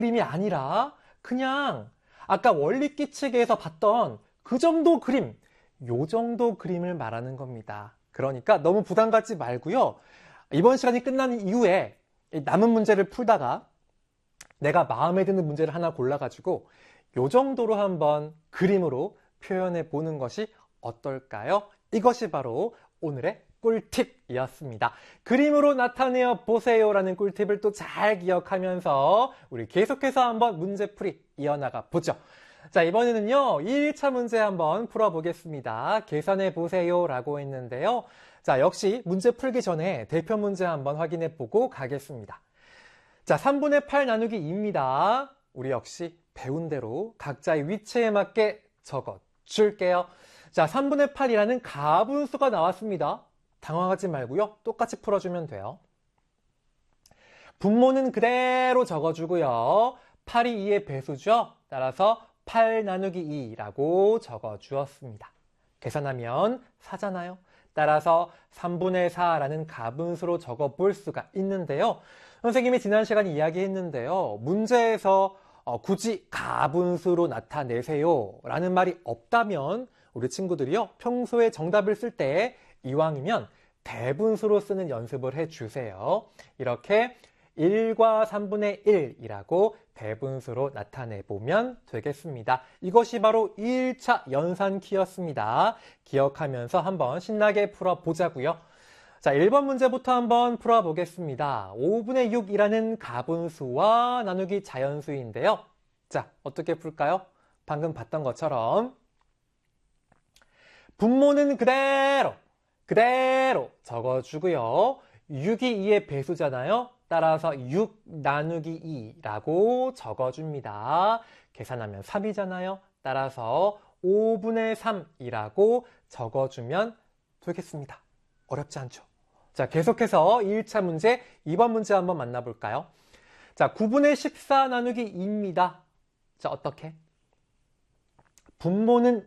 그림이 아니라 그냥 아까 원리끼치기에서 봤던 그 정도 그림, 요 정도 그림을 말하는 겁니다. 그러니까 너무 부담 갖지 말고요. 이번 시간이 끝난 이후에 남은 문제를 풀다가 내가 마음에 드는 문제를 하나 골라가지고 요 정도로 한번 그림으로 표현해 보는 것이 어떨까요? 이것이 바로 오늘의 꿀팁이었습니다. 그림으로 나타내어 보세요라는 꿀팁을 또 잘 기억하면서 우리 계속해서 한번 문제풀이 이어나가 보죠. 자, 이번에는요 1차 문제 한번 풀어보겠습니다. 계산해 보세요 라고 했는데요. 자, 역시 문제 풀기 전에 대표 문제 한번 확인해 보고 가겠습니다. 자, 3분의 8 나누기 2입니다. 우리 역시 배운 대로 각자의 위치에 맞게 적어 줄게요. 자, 3분의 8이라는 가분수가 나왔습니다. 당황하지 말고요. 똑같이 풀어주면 돼요. 분모는 그대로 적어주고요. 8이 2의 배수죠. 따라서 8 나누기 2라고 적어주었습니다. 계산하면 4잖아요. 따라서 3분의 4라는 가분수로 적어볼 수가 있는데요. 선생님이 지난 시간에 이야기했는데요. 문제에서 굳이 가분수로 나타내세요 라는 말이 없다면 우리 친구들이요 평소에 정답을 쓸 때 이왕이면 대분수로 쓰는 연습을 해주세요. 이렇게 1과 3분의 1이라고 대분수로 나타내보면 되겠습니다. 이것이 바로 1차 연산키였습니다. 기억하면서 한번 신나게 풀어보자고요. 자, 1번 문제부터 한번 풀어보겠습니다. 5분의 6이라는 가분수와 나누기 자연수인데요. 자, 어떻게 풀까요? 방금 봤던 것처럼 분모는 그대로 적어주고요. 6이 2의 배수잖아요. 따라서 6 나누기 2라고 적어줍니다. 계산하면 3이잖아요. 따라서 5분의 3이라고 적어주면 되겠습니다. 어렵지 않죠? 자, 계속해서 1차 문제, 2번 문제 한번 만나볼까요? 자, 9분의 14 나누기 2입니다. 자, 어떻게? 분모는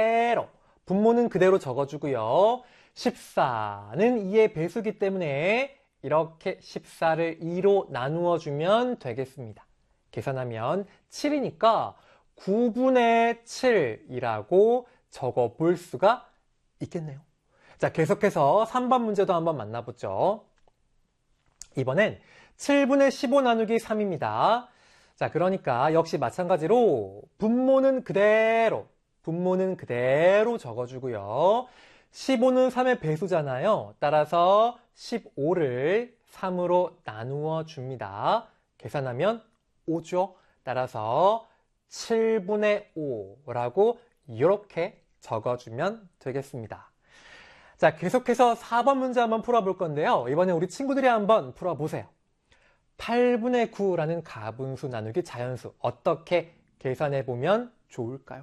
그대로 적어주고요. 14는 2의 배수기 때문에 이렇게 14를 2로 나누어 주면 되겠습니다. 계산하면 7이니까 9분의 7이라고 적어 볼 수가 있겠네요. 자, 계속해서 3번 문제도 한번 만나보죠. 이번엔 7분의 15 나누기 3입니다. 자, 그러니까 역시 마찬가지로 분모는 그대로 적어주고요. 15는 3의 배수잖아요. 따라서 15를 3으로 나누어 줍니다. 계산하면 5죠. 따라서 7분의 5라고 이렇게 적어주면 되겠습니다. 자, 계속해서 4번 문제 한번 풀어볼 건데요. 이번에 우리 친구들이 한번 풀어보세요. 8분의 9라는 가분수 나누기 자연수 어떻게 계산해보면 좋을까요?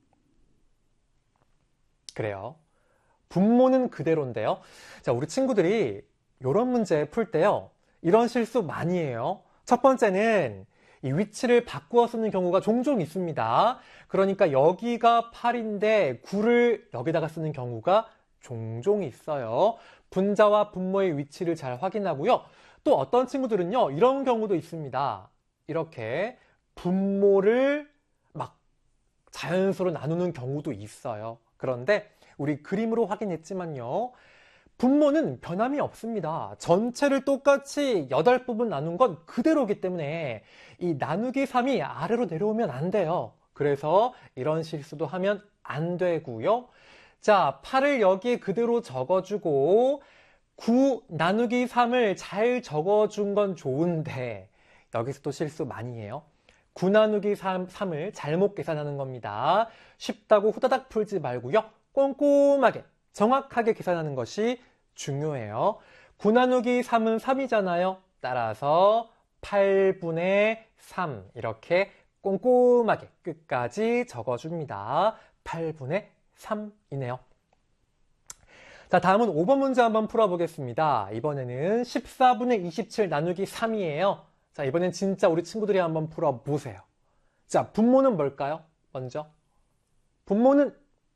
그래요. 분모는 그대로인데요. 자, 우리 친구들이 이런 문제 풀 때요. 이런 실수 많이 해요. 첫 번째는 이 위치를 바꾸어 쓰는 경우가 종종 있습니다. 그러니까 여기가 8인데 9를 여기다가 쓰는 경우가 종종 있어요. 분자와 분모의 위치를 잘 확인하고요. 또 어떤 친구들은요. 이런 경우도 있습니다. 이렇게 분모를 막 자연수로 나누는 경우도 있어요. 그런데 우리 그림으로 확인했지만요. 분모는 변함이 없습니다. 전체를 똑같이 8부분 나눈 건 그대로이기 때문에 이 나누기 3이 아래로 내려오면 안 돼요. 그래서 이런 실수도 하면 안 되고요. 자, 8을 여기에 그대로 적어주고 9 나누기 3을 잘 적어준 건 좋은데 여기서 또 실수 많이 해요. 9 나누기 3을 잘못 계산하는 겁니다. 쉽다고 후다닥 풀지 말고요. 꼼꼼하게 정확하게 계산하는 것이 중요해요. 9 나누기 3은 3이잖아요. 따라서 8분의 3 이렇게 꼼꼼하게 끝까지 적어줍니다. 8분의 3이네요. 자, 다음은 5번 문제 한번 풀어보겠습니다. 이번에는 14분의 27 나누기 3이에요. 자, 이번엔 진짜 우리 친구들이 한번 풀어보세요. 자, 분모는 뭘까요? 먼저 분모는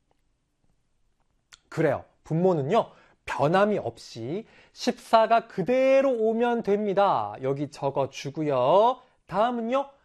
그래요. 분모는요. 변함이 없이 14가 그대로 오면 됩니다. 여기 적어주고요. 다음은요.